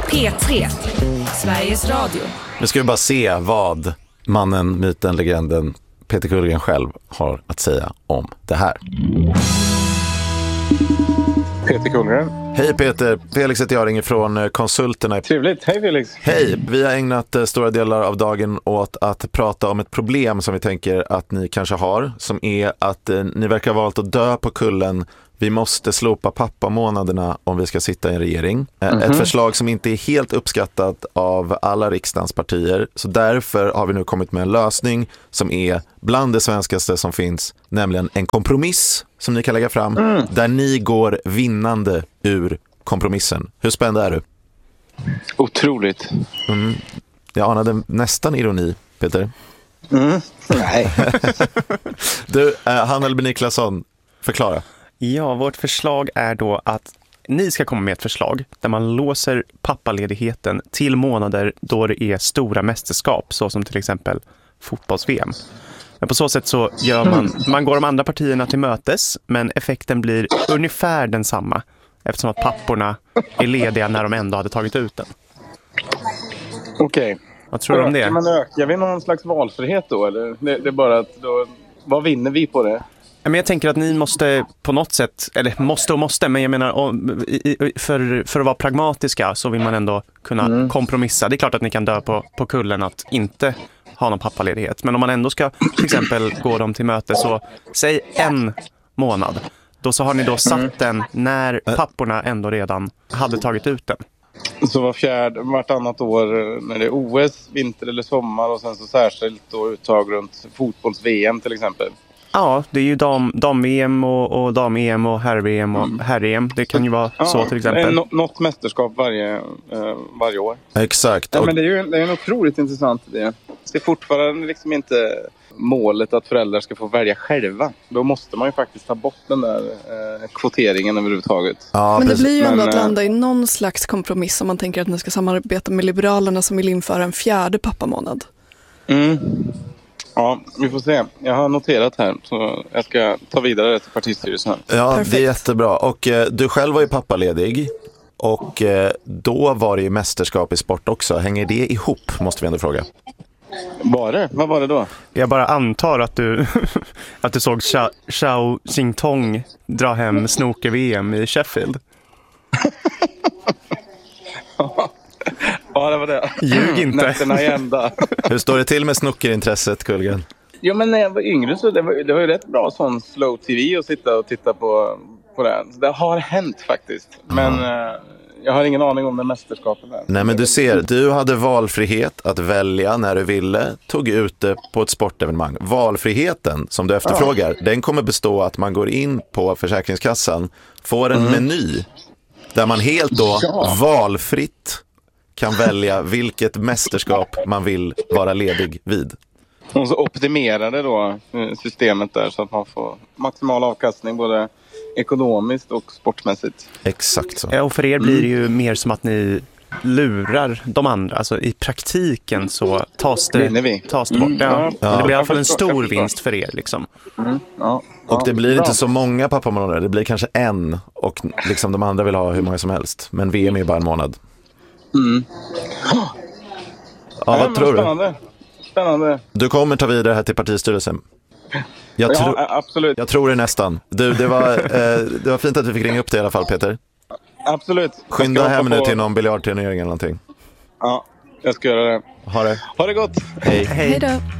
P3, Sveriges Radio. Nu ska vi bara se vad mannen, myten, legenden Peter Kullgren själv har att säga om det här. Peter Kullgren. Hej Peter, Felix heter jag, ringer från konsulterna. Trevligt, hej Felix. Hej, vi har ägnat stora delar av dagen åt att prata om ett problem som vi tänker att ni kanske har. Som är att ni verkar ha valt att dö på kullen. Vi måste slopa pappamånaderna om vi ska sitta i en regering. Ett förslag som inte är helt uppskattat av alla riksdagens partier. Så därför har vi nu kommit med en lösning som är bland det svenskaste som finns. Nämligen en kompromiss som ni kan lägga fram. Där ni går vinnande ur kompromissen. Hur spänd är du? Otroligt. Jag anade nästan ironi, Peter. Nej. Du, Hanna Niklasson, förklara. Ja, vårt förslag är då att ni ska komma med ett förslag där man låser pappaledigheten till månader då det är stora mästerskap, så som till exempel fotbolls-VM. Men på så sätt så gör man går de andra partierna till mötes, men effekten blir ungefär densamma eftersom att papporna är lediga när de ändå hade tagit ut den. Okej. Vad tror du om det? Men ökar vi någon slags valfrihet då? Eller det är bara att då, vad vinner vi på det? Men jag tänker att ni måste på något sätt, eller måste, men jag menar för att vara pragmatiska så vill man ändå kunna kompromissa. Det är klart att ni kan dö på kullen att inte ha någon pappaledighet. Men om man ändå ska till exempel gå dem till möte, så säg en månad. Då så har ni då satt den när papporna ändå redan hade tagit ut den. Så vartannat år när det är OS, vinter eller sommar, och sen så särskilt då uttag runt fotbolls-VM till exempel. Ja, det är ju dam-VM och dam-EM och herr-VM och herr-EM. Det kan ju vara så till exempel. Något mästerskap varje år. Exakt. Ja, men det är en otroligt intressant idé. Det är fortfarande liksom inte målet att föräldrar ska få välja själva. Då måste man ju faktiskt ta bort den där kvoteringen överhuvudtaget. Ja, men det blir ju ändå att landa i någon slags kompromiss om man tänker att ni ska samarbeta med Liberalerna som vill införa en 4:e pappamånad. Ja, vi får se. Jag har noterat här, så jag ska ta vidare det till partistyrelsen. Ja, Perfekt. det är jättebra. Och du själv var ju pappaledig. Och då var det ju mästerskap i sport också. Hänger det ihop, måste vi ändå fråga. Vad var det då? Jag bara antar att du att du såg Xiao Jingtong dra hem snooker-VM i Sheffield. Ja, det var det. Ljug inte. Nätterna i ända. Hur står det till med snookerintresset, Kullgren? Jo, men när jag var yngre så det var ju rätt bra sån slow tv att sitta och titta på det. Så det har hänt faktiskt. Men jag har ingen aning om det mästerskapet där. Nej, men du ser, du hade valfrihet att välja när du ville, tog ut det på ett sportevenemang. Valfriheten som du efterfrågar, den kommer bestå att man går in på Försäkringskassan, får en meny där man helt då valfritt kan välja vilket mästerskap man vill vara ledig vid. Och så optimerade då systemet där så att man får maximal avkastning både ekonomiskt och sportmässigt. Exakt så. Ja, och för er blir det ju mer som att ni lurar de andra. Alltså i praktiken så tas det bort. Ja. Det blir i alla fall en stor vinst för er liksom. Och det blir inte så många pappamånader, det blir kanske en, och liksom de andra vill ha hur många som helst. Men VM är bara en månad. Ja, vad tror du? Spännande. Du kommer ta vidare här till partistyrelsen. Absolut. Jag tror det nästan. Du, det var fint att vi fick ringa upp dig i alla fall, Peter. Absolut. Skynda hem nu till någon biljardturnering eller någonting. Ja, jag ska göra det. Ha det. Ha det gott. Hej. Hej då.